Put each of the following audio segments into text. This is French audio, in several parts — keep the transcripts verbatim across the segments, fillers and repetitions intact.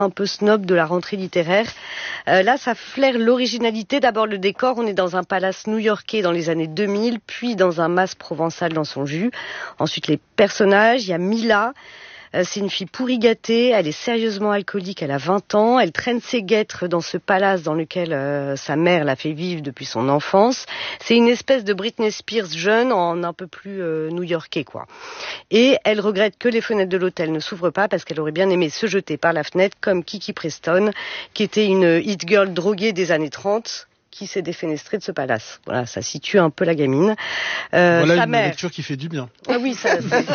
un peu snob de la rentrée littéraire. Euh, là, ça flaire l'originalité. D'abord, le décor, on est dans un palace new-yorkais dans les années deux mille, puis dans un mas provençal dans son jus. Ensuite, les personnages, il y a Mila. Euh, c'est une fille pourri gâtée, elle est sérieusement alcoolique, elle a vingt ans, elle traîne ses guêtres dans ce palace dans lequel euh, sa mère l'a fait vivre depuis son enfance. C'est une espèce de Britney Spears jeune en un peu plus euh, new-yorkais, quoi. Et elle regrette que les fenêtres de l'hôtel ne s'ouvrent pas parce qu'elle aurait bien aimé se jeter par la fenêtre comme Kiki Preston, qui était une hit girl droguée des années trente, qui s'est défenestrée de ce palace. Voilà, ça situe un peu la gamine. Euh, voilà sa une mère... lecture qui fait du bien. Ah oui, ça.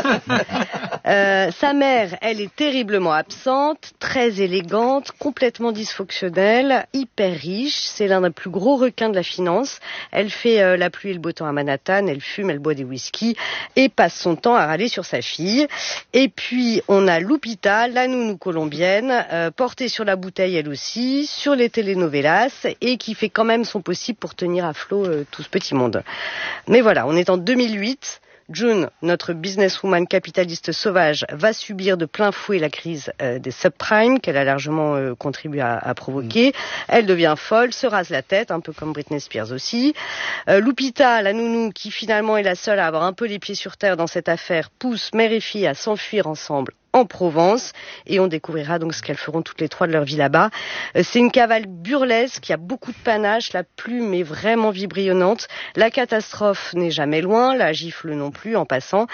euh, sa mère, elle est terriblement absente, très élégante, complètement dysfonctionnelle, hyper riche. C'est l'un des plus gros requins de la finance. Elle fait euh, la pluie et le beau temps à Manhattan. Elle fume, elle boit des whisky et passe son temps à râler sur sa fille. Et puis on a Lupita, la nounou colombienne, euh, portée sur la bouteille elle aussi, sur les telenovelas et qui fait quand même son possible pour tenir à flot euh, tout ce petit monde. Mais voilà, on est en deux mille huit. June, notre businesswoman capitaliste sauvage, va subir de plein fouet la crise euh, des subprimes qu'elle a largement euh, contribué à, à provoquer. Elle devient folle, se rase la tête, un peu comme Britney Spears aussi. Euh, Lupita, la nounou, qui finalement est la seule à avoir un peu les pieds sur terre dans cette affaire, pousse mère et fille à s'enfuir ensemble en Provence, et on découvrira donc ce qu'elles feront toutes les trois de leur vie là-bas. C'est une cavale burlesque qui a beaucoup de panache, la plume est vraiment vibrillonnante, la catastrophe n'est jamais loin, la gifle non plus en passant,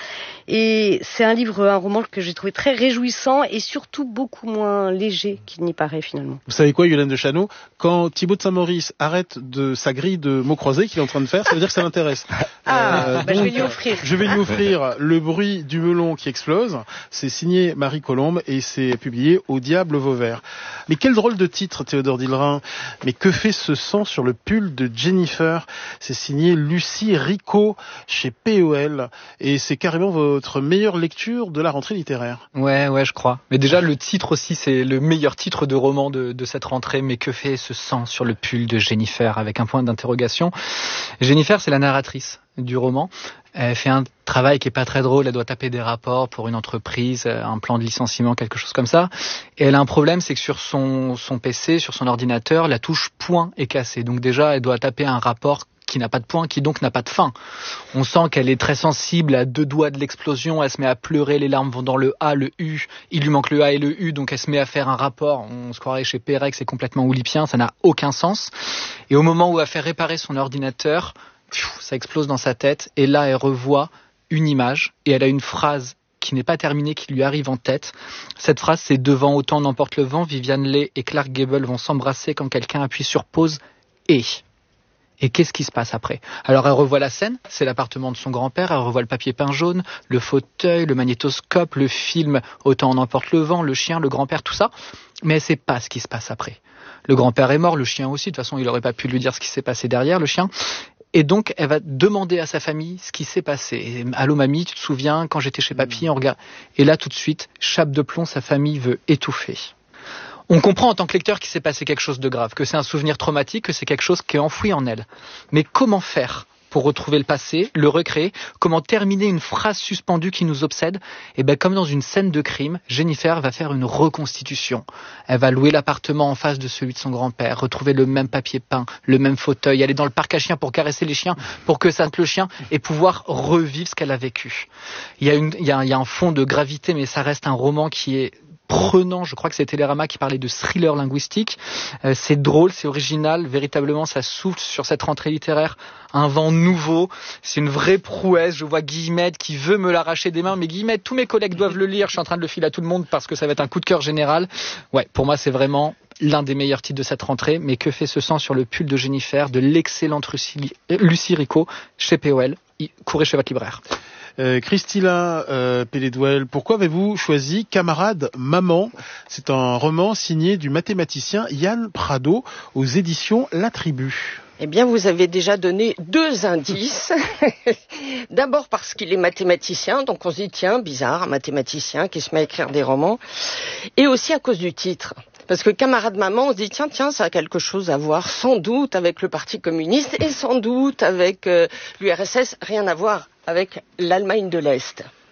et c'est un livre, un roman que j'ai trouvé très réjouissant et surtout beaucoup moins léger qu'il n'y paraît finalement. Vous savez quoi, Yolande de Chano, quand Thibaut de Saint-Maurice arrête de sa grille de mots croisés qu'il est en train de faire, ça veut dire que ça l'intéresse. Ah, euh, bah donc, je vais lui offrir. Je vais lui offrir Le bruit du melon qui explose, c'est signé Marie Colombe et c'est publié au Diable Vauvert. Mais quel drôle de titre, Théodore Dillerin. Mais que fait ce sang sur le pull de Jennifer? C'est signé Lucie Ricot chez P O L et c'est carrément votre meilleure lecture de la rentrée littéraire. Ouais, ouais, je crois. Mais déjà, le titre aussi, c'est le meilleur titre de roman de, de cette rentrée. Mais que fait ce sang sur le pull de Jennifer? Avec un point d'interrogation. Jennifer, c'est la narratrice du roman. Elle fait un travail qui est pas très drôle, elle doit taper des rapports pour une entreprise, un plan de licenciement, quelque chose comme ça. Et elle a un problème, c'est que sur son, son P C, sur son ordinateur, la touche point est cassée. Donc déjà, elle doit taper un rapport qui n'a pas de point, qui donc n'a pas de fin. On sent qu'elle est très sensible à deux doigts de l'explosion, elle se met à pleurer, les larmes vont dans le A, le U, il lui manque le A et le U, donc elle se met à faire un rapport, on se croirait chez Pérex, c'est complètement oulipien, ça n'a aucun sens. Et au moment où elle fait réparer son ordinateur, ça explose dans sa tête, et là elle revoit une image, et elle a une phrase qui n'est pas terminée, qui lui arrive en tête. Cette phrase, c'est « Devant autant n'emporte le vent, Viviane Leigh et Clark Gable vont s'embrasser quand quelqu'un appuie sur pause, et... » Et qu'est-ce qui se passe après? Alors elle revoit la scène, c'est l'appartement de son grand-père, elle revoit le papier peint jaune, le fauteuil, le magnétoscope, le film « Autant en emporte le vent », le chien, le grand-père, tout ça, mais elle sait pas ce qui se passe après. Le grand-père est mort, le chien aussi, de toute façon il aurait pas pu lui dire ce qui s'est passé derrière, le chien. Et donc, elle va demander à sa famille ce qui s'est passé. Allô mamie, tu te souviens, quand j'étais chez papy, on regarde. Et là, tout de suite, chape de plomb, sa famille veut étouffer. On comprend en tant que lecteur qu'il s'est passé quelque chose de grave, que c'est un souvenir traumatique, que c'est quelque chose qui est enfoui en elle. Mais comment faire pour retrouver le passé, le recréer? Comment terminer une phrase suspendue qui nous obsède? Et ben, comme dans une scène de crime, Jennifer va faire une reconstitution. Elle va louer l'appartement en face de celui de son grand-père, retrouver le même papier peint, le même fauteuil, aller dans le parc à chiens pour caresser les chiens, pour que ça le chien, et pouvoir revivre ce qu'elle a vécu. Il y a une, il y a, il y a un fond de gravité, mais ça reste un roman qui est prenant. Je crois que c'est Télérama qui parlait de thriller linguistique. Euh, c'est drôle, c'est original, véritablement ça souffle sur cette rentrée littéraire un vent nouveau. C'est une vraie prouesse. Je vois Guillemette qui veut me l'arracher des mains, mais Guillemette, tous mes collègues doivent le lire. Je suis en train de le filer à tout le monde parce que ça va être un coup de cœur général. Ouais, pour moi c'est vraiment l'un des meilleurs titres de cette rentrée. Mais que fait ce sang sur le pull de Jennifer de l'excellente Lucie, Lucie Ricot chez P O L. Courez chez votre libraire. Euh, Christina euh, Pelledouel, pourquoi avez-vous choisi Camarade Maman? C'est un roman signé du mathématicien Yann Prado aux éditions La Tribu. Eh bien, vous avez déjà donné deux indices. D'abord parce qu'il est mathématicien, donc on se dit, tiens, bizarre, un mathématicien qui se met à écrire des romans. Et aussi à cause du titre. Parce que Camarade Maman, on se dit, tiens, tiens, ça a quelque chose à voir, sans doute, avec le Parti communiste et sans doute avec euh, l'U R S S, rien à voir avec l'Allemagne de l'Est.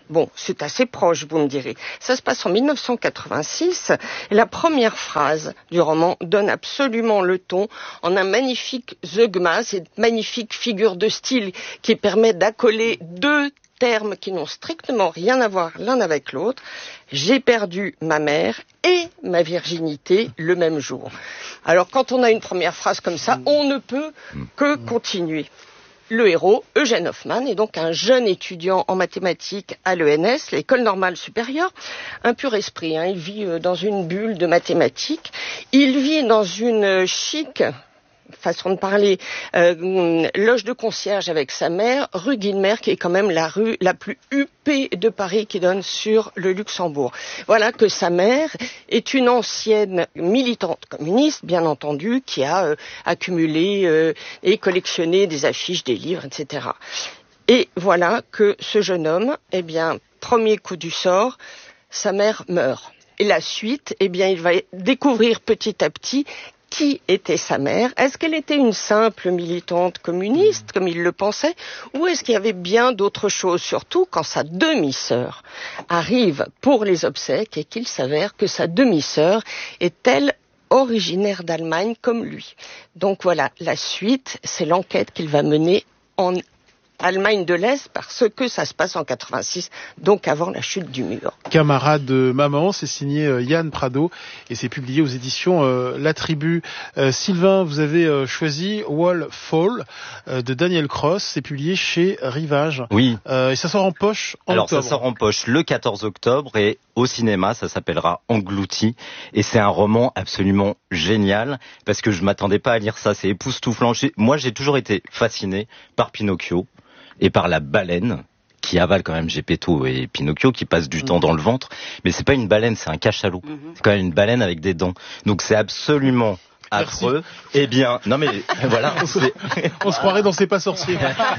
Bon, c'est assez proche, vous me direz. Ça se passe en mille neuf cent quatre-vingt-six. Et la première phrase du roman donne absolument le ton en un magnifique zeugma, cette magnifique figure de style qui permet d'accoler deux termes qui n'ont strictement rien à voir l'un avec l'autre. J'ai perdu ma mère et ma virginité le même jour. Alors, quand on a une première phrase comme ça, on ne peut que continuer. Le héros, Eugène Hoffmann, est donc un jeune étudiant en mathématiques à l'E N S, l'École normale supérieure, un pur esprit. Hein. Il vit dans une bulle de mathématiques. Il vit dans une chic façon de parler, euh, loge de concierge avec sa mère, rue Guilmer, qui est quand même la rue la plus huppée de Paris qui donne sur le Luxembourg. Voilà que sa mère est une ancienne militante communiste, bien entendu, qui a euh, accumulé euh, et collectionné des affiches, des livres, et cetera. Et voilà que ce jeune homme, eh bien, premier coup du sort, sa mère meurt. Et la suite, eh bien, il va découvrir petit à petit qui était sa mère. Est-ce qu'elle était une simple militante communiste, comme il le pensait, ou est-ce qu'il y avait bien d'autres choses, surtout quand sa demi-sœur arrive pour les obsèques et qu'il s'avère que sa demi-sœur est elle originaire d'Allemagne comme lui. Donc voilà, la suite, c'est l'enquête qu'il va mener en Allemagne de l'Est, parce que ça se passe en quatre-vingt-six, donc avant la chute du mur. Camarade de maman, c'est signé euh, Yann Prado et c'est publié aux éditions euh, La Tribu. Euh, Sylvain, vous avez euh, choisi Wall Fall euh, de Daniel Cross, c'est publié chez Rivage. Oui. Euh, et ça sort en poche en Alors octobre. Ça sort en poche le quatorze octobre et au cinéma, ça s'appellera Englouti. Et c'est un roman absolument génial parce que je m'attendais pas à lire ça, c'est époustouflant. J'ai, moi, j'ai toujours été fasciné par Pinocchio et par la baleine qui avale quand même Geppetto et Pinocchio, qui passe du mmh. temps dans le ventre. Mais c'est pas une baleine, c'est un cachalot. Mmh. C'est quand même une baleine avec des dents. Donc c'est absolument affreux. Merci. Eh bien, non mais voilà. on, se, on se croirait dans C'est pas sorcier.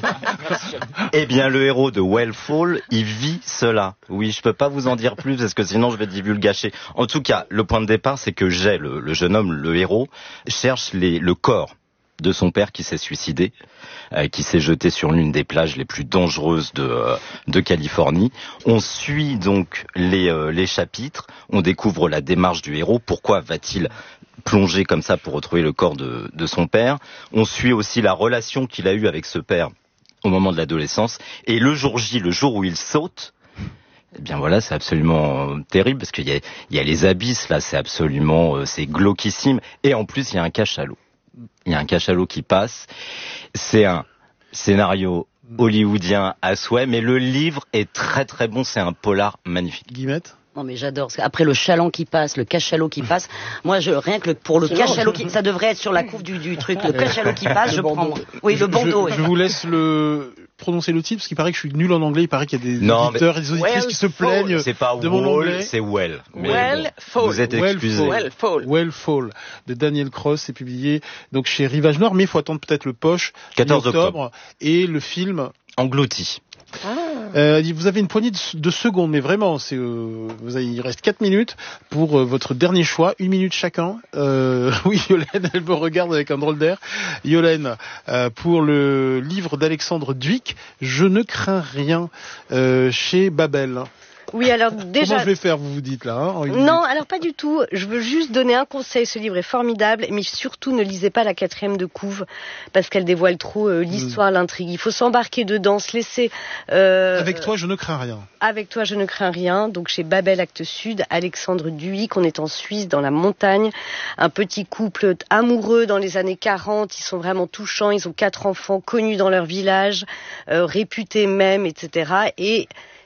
Eh bien, le héros de Wellfall, il vit cela. Oui, je peux pas vous en dire plus parce que sinon je vais divulgacher. En tout cas, le point de départ, c'est que Jay, le, le jeune homme, le héros, cherche les, le corps de son père qui s'est suicidé, euh, qui s'est jeté sur l'une des plages les plus dangereuses de, euh, de Californie. On suit donc les, euh, les chapitres, on découvre la démarche du héros, pourquoi va-t-il plonger comme ça pour retrouver le corps de, de son père. On suit aussi la relation qu'il a eue avec ce père au moment de l'adolescence, et le jour J, le jour où il saute, eh bien voilà, c'est absolument terrible, parce qu'il y a, il y a les abysses là, c'est absolument, euh, c'est glauquissime, et en plus il y a un cachalot. Il y a un cachalot qui passe. C'est un scénario hollywoodien à souhait, mais le livre est très très bon. C'est un polar magnifique. Guillemette ? Non mais j'adore. Après le chaland qui passe, le cachalot qui passe, moi je rien que le, pour le cachalot qui, ça devrait être sur la couve du, du truc. Le cachalot qui passe, je prends. Oui, le bandeau. Je, je vous laisse le prononcer le titre parce qu'il paraît que je suis nul en anglais. Il paraît qu'il y a des non, auditeurs et des auditrices well qui se plaignent c'est pas de mon wall, anglais. C'est well. Well bon, fall. Vous êtes excusés. Well fall. Well fall de Daniel Cross, c'est publié donc chez Rivage Nord, mais il faut attendre peut-être le poche quatorze octobre et le film Englouti. Ah. Euh, vous avez une poignée de, de secondes, mais vraiment, c'est, euh, vous avez, il reste quatre minutes pour euh, votre dernier choix, une minute chacun. Euh, oui, Yolène, elle me regarde avec un drôle d'air. Yolène, euh, pour le livre d'Alexandre Duic, Je ne crains rien, euh, chez Babel. Oui, alors déjà... Comment je vais faire, vous vous dites là hein, Non, alors pas du tout. Je veux juste donner un conseil. Ce livre est formidable, mais surtout ne lisez pas la quatrième de couve parce qu'elle dévoile trop euh, l'histoire, mmh. l'intrigue. Il faut s'embarquer dedans, se laisser... Euh, avec toi, je ne crains rien. Avec toi, je ne crains rien. Donc chez Babel Actes Sud, Alexandre Duic, on est en Suisse, dans la montagne. Un petit couple amoureux dans les années quarante. Ils sont vraiment touchants. Ils ont quatre enfants connus dans leur village, euh, réputés même, et cetera. Et...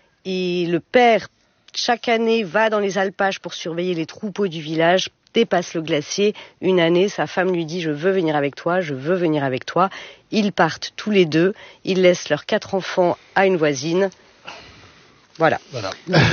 Et le père, chaque année, va dans les alpages pour surveiller les troupeaux du village, dépasse le glacier. Une année, sa femme lui dit « Je veux venir avec toi, je veux venir avec toi ». Ils partent tous les deux, ils laissent leurs quatre enfants à une voisine. Voilà. Voilà.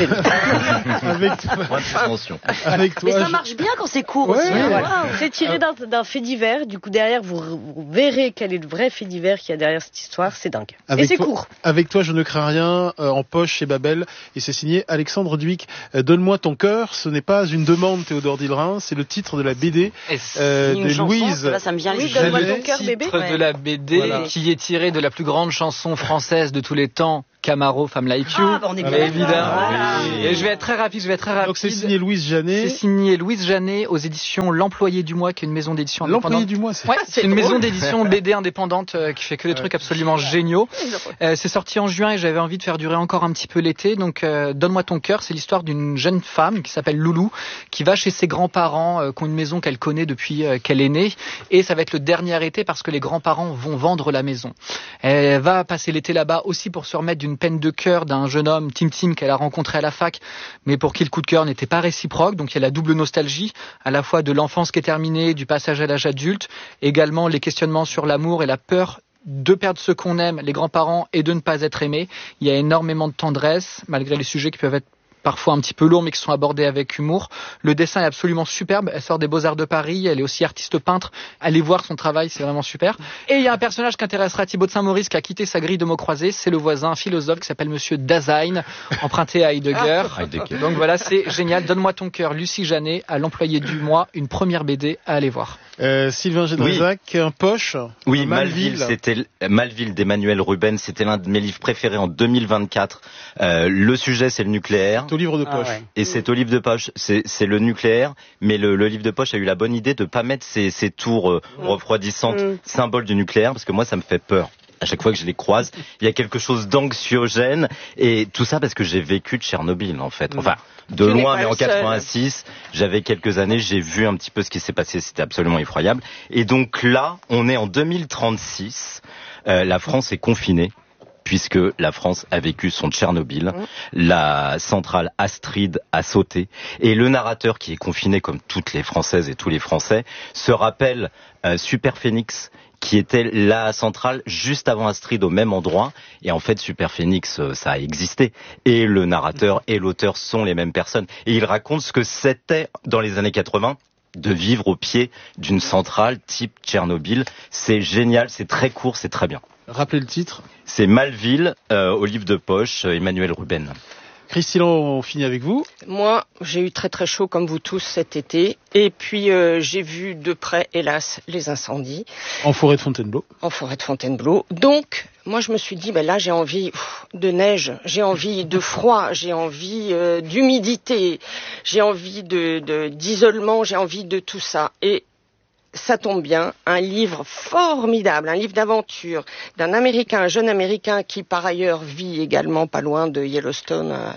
avec toi. Avec toi. Mais ça je... marche bien quand c'est court ouais, aussi. Ouais, ouais. Wow. C'est tiré d'un, d'un fait divers. Du coup, derrière, vous, vous verrez quel est le vrai fait divers qu'il y a derrière cette histoire. C'est dingue. Avec et c'est toi, court. Avec toi, je ne crains rien, euh, en poche chez Babel. Et c'est signé Alexandre Duic. Euh, Donne-moi ton cœur. Ce n'est pas une demande, Théodore Dillerin. C'est le titre de la B D euh, de chanson, Louise. Là, ça me vient oui, les Donne-moi Jallet. ton cœur, bébé. Titre de la B D Voilà. qui est tiré de la plus grande chanson française de tous les temps. Camaro, Femme Like You. Ah, bah on est bien. Évidemment. Ah, oui. Et je vais être très rapide, je vais être très rapide. Donc c'est signé Louise Janet. C'est signé Louise Janet aux éditions L'Employé du Mois, qui est une maison d'édition indépendante. L'Employé du Mois, c'est... Ouais, c'est une drôle. maison d'édition B D indépendante euh, qui fait que des trucs absolument géniaux. Euh, c'est sorti en juin et j'avais envie de faire durer encore un petit peu l'été. Donc euh, Donne-moi ton cœur, c'est l'histoire d'une jeune femme qui s'appelle Loulou, qui va chez ses grands-parents, euh, qui ont une maison qu'elle connaît depuis euh, qu'elle est née. Et ça va être le dernier été parce que les grands-parents vont vendre la maison. Elle va passer l'été là-bas aussi pour se remettre d'une peine de cœur d'un jeune homme, Tim Tim, qu'elle a rencontré à la fac, mais pour qui le coup de cœur n'était pas réciproque. Donc il y a la double nostalgie, à la fois de l'enfance qui est terminée, du passage à l'âge adulte, également les questionnements sur l'amour et la peur de perdre ceux qu'on aime, les grands-parents, et de ne pas être aimé. Il y a énormément de tendresse, malgré les sujets qui peuvent être parfois un petit peu lourds mais qui sont abordés avec humour. Le dessin est absolument superbe, elle sort des Beaux-Arts de Paris, elle est aussi artiste peintre, allez voir son travail, c'est vraiment super. Et il y a un personnage qui intéressera Thibaut de Saint-Maurice qui a quitté sa grille de mots croisés, c'est le voisin philosophe qui s'appelle Monsieur Dasein, emprunté à Heidegger. Heidegger. Donc voilà, c'est génial. Donne-moi ton cœur, Lucie Janet, à l'Employé du Mois, une première B D à aller voir. Euh, Sylvain Gédrézac, un poche. Oui, un Malville, c'était Malville d'Emmanuel Ruben, c'était l'un de mes livres préférés en deux mille vingt-quatre. Euh, le sujet, c'est le nucléaire. Au livre de Ah poche. ouais. Et c'est au livre de poche, c'est, c'est le nucléaire, mais le, le livre de poche a eu la bonne idée de pas mettre ces, ces tours euh, refroidissantes, Mm. symboles du nucléaire, parce que moi ça me fait peur. À chaque fois que je les croise, il y a quelque chose d'anxiogène, et tout ça parce que j'ai vécu de Tchernobyl en fait. Enfin, de Tu n'es loin, pas mais le en seul. quatre-vingt-six, j'avais quelques années, j'ai vu un petit peu ce qui s'est passé, c'était absolument effroyable. Et donc là, on est en deux mille trente-six, euh, la France est confinée, puisque la France a vécu son Tchernobyl, la centrale Astrid a sauté, et le narrateur qui est confiné comme toutes les Françaises et tous les Français se rappelle euh, Super Phoenix, qui était la centrale juste avant Astrid au même endroit, et en fait Super Phoenix euh, ça a existé, et le narrateur et l'auteur sont les mêmes personnes, et il raconte ce que c'était dans les années quatre-vingts de vivre au pied d'une centrale type Tchernobyl. C'est génial, c'est très court, c'est très bien. Rappelez le titre. C'est Malville, euh, au livre de poche, euh, Emmanuel Ruben. Christine, on finit avec vous. Moi, j'ai eu très très chaud comme vous tous cet été. Et puis, euh, j'ai vu de près, hélas, les incendies En forêt de Fontainebleau. en forêt de Fontainebleau. Donc, moi, je me suis dit, ben là, j'ai envie pff, de neige, j'ai envie de froid, j'ai envie euh, d'humidité, j'ai envie de, de, d'isolement, j'ai envie de tout ça. Et ça tombe bien, un livre formidable, un livre d'aventure d'un Américain, un jeune Américain qui par ailleurs vit également pas loin de Yellowstone, euh,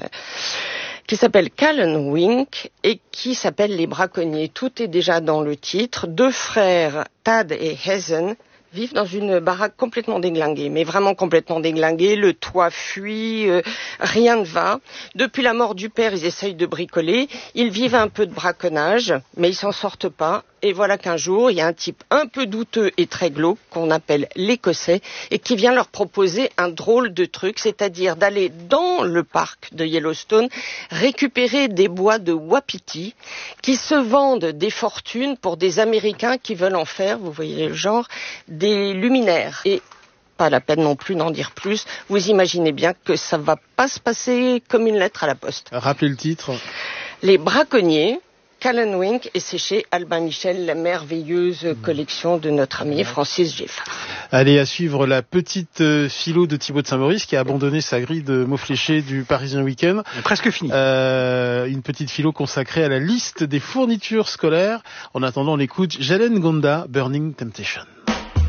qui s'appelle Callan Wink et qui s'appelle Les Braconniers. Tout est déjà dans le titre. Deux frères, Tad et Hazen, vivent dans une baraque complètement déglinguée, mais vraiment complètement déglinguée. Le toit fuit, euh, rien ne va. Depuis la mort du père, ils essayent de bricoler. Ils vivent un peu de braconnage, mais ils s'en sortent pas. Et voilà qu'un jour, il y a un type un peu douteux et très glauque qu'on appelle l'Écossais et qui vient leur proposer un drôle de truc, c'est-à-dire d'aller dans le parc de Yellowstone récupérer des bois de wapiti qui se vendent des fortunes pour des Américains qui veulent en faire, vous voyez le genre, des luminaires. Et pas la peine non plus d'en dire plus. Vous imaginez bien que ça va pas se passer comme une lettre à la poste. Rappelez le titre. Les Braconniers, Callan Wink, et c'est chez Albin Michel, la merveilleuse collection de notre ami Francis Geffard. Allez, à suivre la petite euh, philo de Thibaut de Saint-Maurice qui a abandonné sa grille de mots fléchés du Parisien Week-end. Presque fini. Euh, une petite philo consacrée à la liste des fournitures scolaires. En attendant, on écoute Jalen Gonda, Burning Temptation.